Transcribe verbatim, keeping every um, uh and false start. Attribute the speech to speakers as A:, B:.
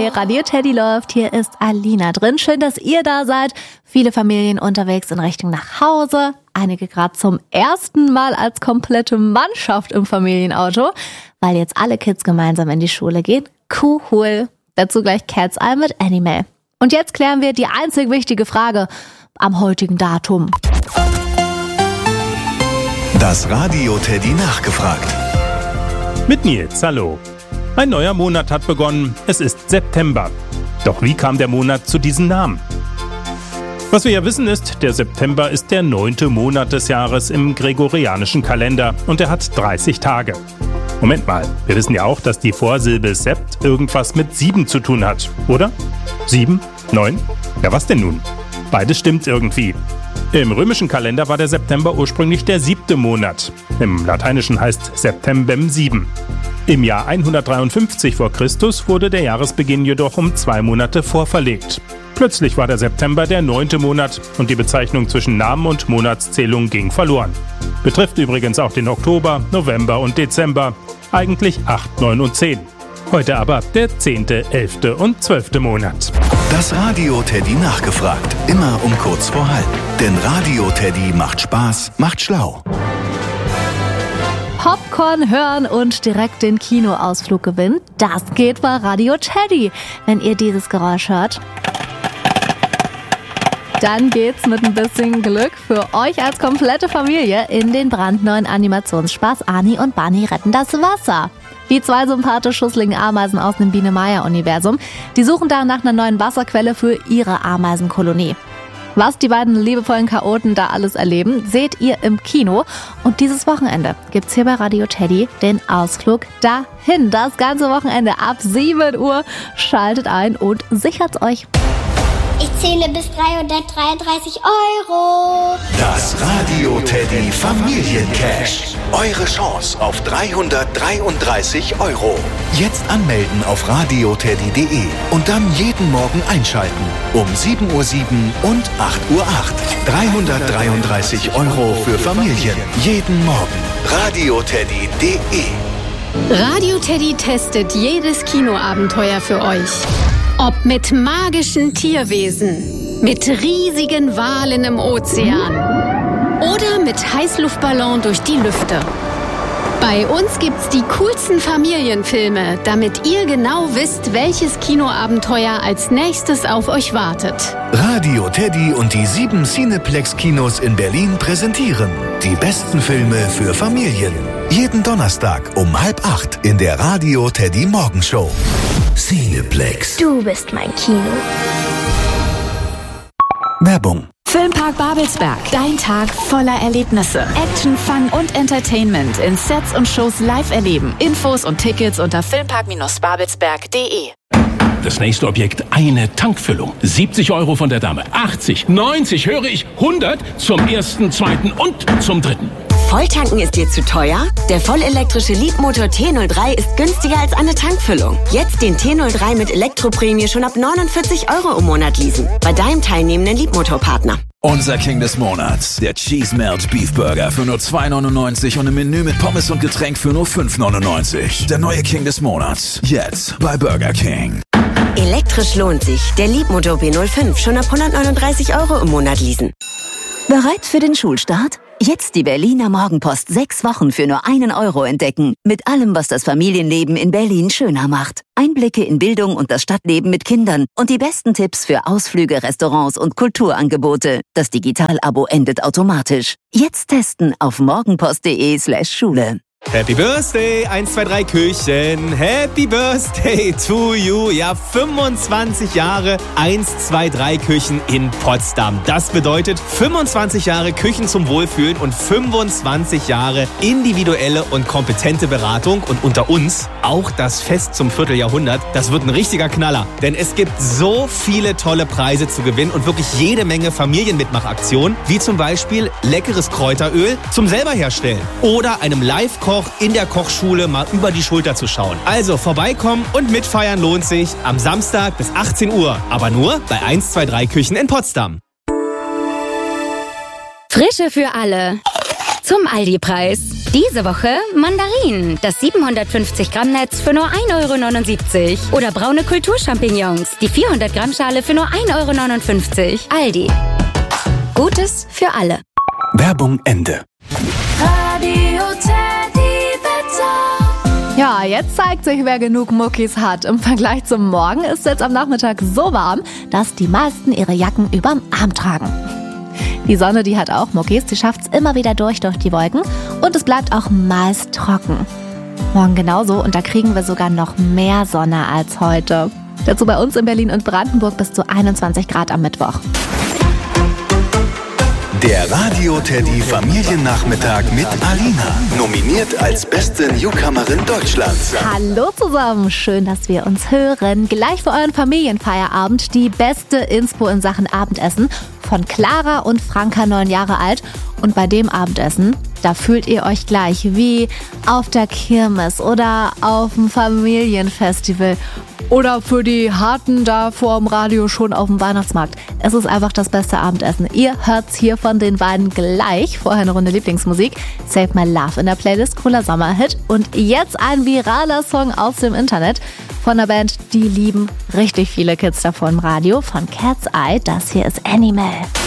A: Hi, Radio Teddy läuft. Hier ist Alina drin. Schön, dass ihr da seid. Viele Familien unterwegs in Richtung nach Hause. Einige gerade zum ersten Mal als komplette Mannschaft im Familienauto, weil jetzt alle Kids gemeinsam in die Schule gehen. Cool. Dazu gleich Cat's Eye mit Animal. Und jetzt klären wir die einzig wichtige Frage am heutigen Datum.
B: Das Radio Teddy nachgefragt.
C: Mit Nils, hallo. Ein neuer Monat hat begonnen, es ist September. Doch wie kam der Monat zu diesem Namen? Was wir ja wissen ist, der September ist der neunte Monat des Jahres im gregorianischen Kalender und er hat dreißig Tage. Moment mal, wir wissen ja auch, dass die Vorsilbe Sept irgendwas mit sieben zu tun hat, oder? Sieben? Neun? Ja, was denn nun? Beides stimmt irgendwie. Im römischen Kalender war der September ursprünglich der siebte Monat. Im Lateinischen heißt Septembem sieben. Im Jahr hundertdreiundfünfzig vor Christus wurde der Jahresbeginn jedoch um zwei Monate vorverlegt. Plötzlich war der September der neunte Monat und die Bezeichnung zwischen Namen und Monatszählung ging verloren. Betrifft übrigens auch den Oktober, November und Dezember, eigentlich acht, neun und zehn. Heute aber der zehnte, elfte und zwölfte Monat.
B: Das Radio Teddy nachgefragt, immer um kurz vor halb. Denn Radio Teddy macht Spaß, macht schlau.
A: Popcorn hören und direkt den Kinoausflug gewinnen, das geht bei Radio Teddy. Wenn ihr dieses Geräusch hört, dann geht's mit ein bisschen Glück für euch als komplette Familie in den brandneuen Animationsspaß Ani und Bunny retten das Wasser. Die zwei sympathisch schusseligen Ameisen aus dem Biene-Meier-Universum, die suchen da nach einer neuen Wasserquelle für ihre Ameisenkolonie. Was die beiden liebevollen Chaoten da alles erleben, seht ihr im Kino. Und dieses Wochenende gibt's hier bei Radio Teddy den Ausflug dahin. Das ganze Wochenende ab sieben Uhr. Schaltet ein und sichert's euch.
D: Ich zähle bis dreihundertdreiunddreißig Euro.
B: Das Radio Teddy Familiencash. Eure Chance auf dreihundertdreiunddreißig Euro. Jetzt anmelden auf radioteddy punkt de und dann jeden Morgen einschalten. Um sieben Uhr sieben und acht Uhr acht. dreihundertdreiunddreißig Euro für Familien. Jeden Morgen. radioteddy punkt de.
E: Radio Teddy testet jedes Kinoabenteuer für euch. Ob mit magischen Tierwesen, mit riesigen Walen im Ozean oder mit Heißluftballon durch die Lüfte. Bei uns gibt's die coolsten Familienfilme, damit ihr genau wisst, welches Kinoabenteuer als nächstes auf euch wartet.
B: Radio Teddy und die sieben Cineplex-Kinos in Berlin präsentieren die besten Filme für Familien. Jeden Donnerstag um halb acht in der Radio Teddy Morgenshow. Cineplex.
D: Du bist mein Kino.
B: Werbung.
F: Filmpark Babelsberg. Dein Tag voller Erlebnisse. Action, Fun und Entertainment in Sets und Shows live erleben. Infos und Tickets unter filmpark babelsberg punkt de.
G: Das nächste Objekt, eine Tankfüllung. siebzig Euro von der Dame. achtzig, neunzig, höre ich, hundert zum ersten, zweiten und zum dritten.
H: Volltanken ist dir zu teuer? Der vollelektrische Leapmotor T null drei ist günstiger als eine Tankfüllung. Jetzt den T null drei mit Elektroprämie schon ab neunundvierzig Euro im Monat leasen. Bei deinem teilnehmenden Leapmotor-Partner.
I: Unser King des Monats, der Cheese Melt Beef Burger für nur zwei neunundneunzig und im Menü mit Pommes und Getränk für nur fünf neunundneunzig. Der neue King des Monats, jetzt bei Burger King.
H: Elektrisch lohnt sich. Der Leapmotor B null fünf schon ab hundertneununddreißig Euro im Monat leasen.
F: Bereit für den Schulstart? Jetzt die Berliner Morgenpost sechs Wochen für nur einen Euro entdecken. Mit allem, was das Familienleben in Berlin schöner macht. Einblicke in Bildung und das Stadtleben mit Kindern und die besten Tipps für Ausflüge, Restaurants und Kulturangebote. Das Digital-Abo endet automatisch. Jetzt testen auf morgenpost punkt de slash Schule.
J: Happy Birthday, eins, zwei, drei Küchen. Happy Birthday to you. Ja, fünfundzwanzig Jahre eins, zwei, drei Küchen in Potsdam. Das bedeutet fünfundzwanzig Jahre Küchen zum Wohlfühlen und fünfundzwanzig Jahre individuelle und kompetente Beratung. Und unter uns auch das Fest zum Vierteljahrhundert. Das wird ein richtiger Knaller. Denn es gibt so viele tolle Preise zu gewinnen und wirklich jede Menge Familienmitmachaktionen. Wie zum Beispiel leckeres Kräuteröl zum selber herstellen. Oder einem Live-Koch in der Kochschule mal über die Schulter zu schauen. Also vorbeikommen und mitfeiern lohnt sich am Samstag bis achtzehn Uhr. Aber nur bei eins, zwei, drei Küchen in Potsdam.
E: Frische für alle.
K: Zum Aldi-Preis. Diese Woche Mandarinen, das siebenhundertfünfzig Gramm Netz für nur ein Euro neunundsiebzig. Oder braune Kulturchampignons, die vierhundert Gramm Schale für nur ein Euro neunundfünfzig. Aldi. Gutes für alle.
B: Werbung Ende.
A: Radio Teddy Wetter. Ja, jetzt zeigt sich, wer genug Muckis hat. Im Vergleich zum Morgen ist es jetzt am Nachmittag so warm, dass die meisten ihre Jacken überm Arm tragen. Die Sonne, die hat auch Muckis, die schafft es immer wieder durch durch die Wolken und es bleibt auch meist trocken. Morgen genauso und da kriegen wir sogar noch mehr Sonne als heute. Dazu bei uns in Berlin und Brandenburg bis zu einundzwanzig Grad am Mittwoch.
B: Der Radio Teddy Familiennachmittag mit Alina. Nominiert als beste Newcomerin Deutschlands.
A: Hallo zusammen, schön, dass wir uns hören. Gleich für euren Familienfeierabend die beste Inspo in Sachen Abendessen von Clara und Franka, neun Jahre alt. Und bei dem Abendessen, da fühlt ihr euch gleich wie auf der Kirmes oder auf dem Familienfestival. Oder für die Harten da vor dem Radio schon auf dem Weihnachtsmarkt. Es ist einfach das beste Abendessen. Ihr hört's hier von den beiden gleich. Vorher eine Runde Lieblingsmusik. Save My Love in der Playlist, cooler Sommerhit. Und jetzt ein viraler Song aus dem Internet von einer Band, die lieben richtig viele Kids davon im Radio. Von Cat's Eye, das hier ist Animal.